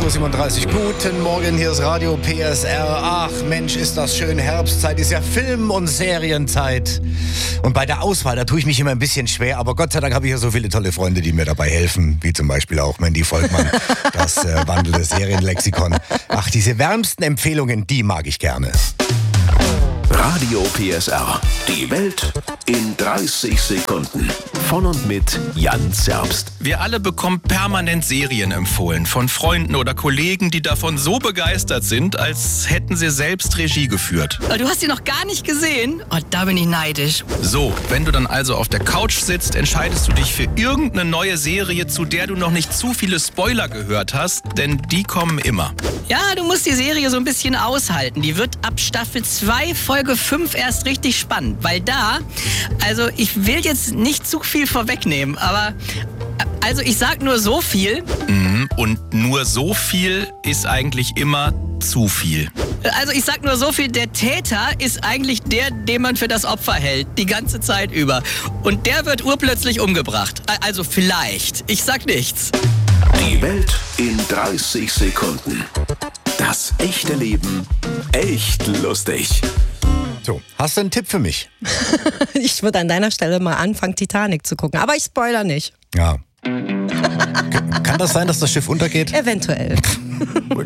8:37 Uhr. Guten Morgen, hier ist Radio PSR. Ach Mensch, ist das schön. Herbstzeit ist ja Film- und Serienzeit. Und bei der Auswahl, da tue ich mich immer ein bisschen schwer. Aber Gott sei Dank habe ich ja so viele tolle Freunde, die mir dabei helfen. Wie zum Beispiel auch Mandy Volkmann, das wandelnde Serienlexikon. Ach, diese wärmsten Empfehlungen, die mag ich gerne. Radio PSR. Die Welt in 30 Sekunden. Von und mit Jan Zerbst. Wir alle bekommen permanent Serien empfohlen von Freunden oder Kollegen, die davon so begeistert sind, als hätten sie selbst Regie geführt. Du hast sie noch gar nicht gesehen? Oh, da bin ich neidisch. So, wenn du dann also auf der Couch sitzt, entscheidest du dich für irgendeine neue Serie, zu der du noch nicht zu viele Spoiler gehört hast, denn die kommen immer. Ja, du musst die Serie so ein bisschen aushalten. Die wird ab Staffel 2, Folge 5 erst richtig spannend. Weil da, also ich will jetzt nicht zu viel vorwegnehmen, aber also ich sag nur so viel. Und nur so viel ist eigentlich immer zu viel. Also ich sag nur so viel, der Täter ist eigentlich der, den man für das Opfer hält, die ganze Zeit über. Und der wird urplötzlich umgebracht. Also vielleicht. Ich sag nichts. Die Welt in 30 Sekunden. Das echte Leben echt lustig. So, hast du einen Tipp für mich? Ich würde an deiner Stelle mal anfangen, Titanic zu gucken. Aber ich spoiler nicht. Ja. Kann das sein, dass das Schiff untergeht? Eventuell.